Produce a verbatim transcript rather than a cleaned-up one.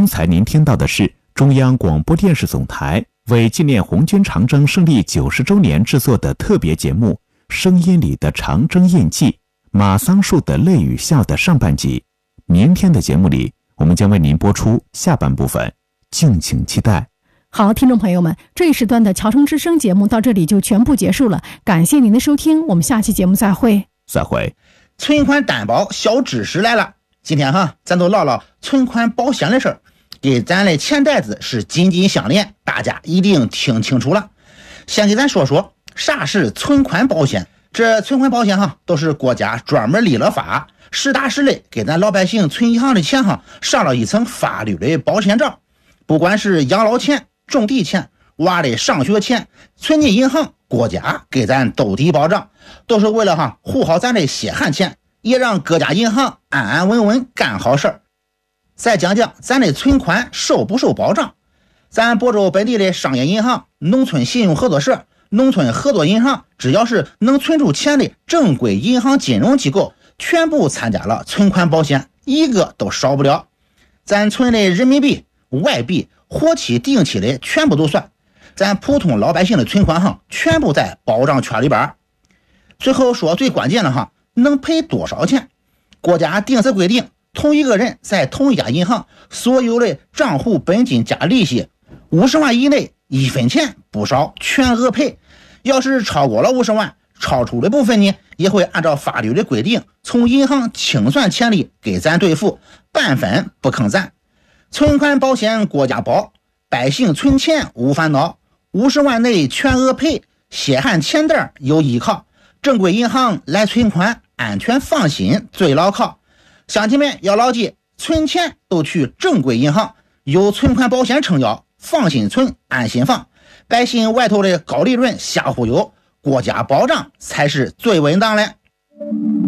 才您听到的是中央广播电视总台为纪念红军长征胜利九十周年制作的特别节目《声音里的长征印记》马桑树的泪与笑的上半集。明天的节目里，我们将为您播出下半部分，敬请期待。 好，听众朋友们，这一时段的侨生之声节目到这里就全部结束了，感谢您的收听，我们下期节目再会。 再会。 存款担保小知识来了，今天哈，咱都唠唠存款保险的事儿，给咱的钱袋子是紧紧相连，大家一定听清楚了。先给咱说说啥是存款保险。这存款保险哈，都是国家专门立了法，实打实的给咱老百姓存银行的钱哈，上了一层法律的保险罩。不管是养老钱、种地钱、娃的上学钱，存进银行，国家给咱兜底保障，都是为了哈护好咱的血汗钱，也让各家银行安安稳稳干好事儿。再讲讲咱的存款受不受保障。咱亳州本地的商业银行、农村信用合作社、农村合作银行，只要是能存出钱的正规银行金融机构，全部参加了存款保险，一个都少不了。咱存的人民币、外币、活期、定期的全部都算，咱普通老百姓的存款哈，全部在保障圈里边。最后说最关键的哈，能赔多少钱？国家定死规定，同一个人在同一家银行所有的账户本金加利息五十万以内，一分钱不少，全额赔。要是超过了五十万，超出的部分呢，也会按照法律的规定，从银行清算钱利给咱兑付，半分不坑咱。存款保险国家保，百姓存钱无烦恼，五十万内全额赔，血汗钱袋有依靠，正规银行来存款，安全放心最牢靠。乡亲们要牢记，存钱都去正规银行，有存款保险撑腰，放心存，安心放。百姓外头的高利润瞎忽悠，国家保障才是最稳当的。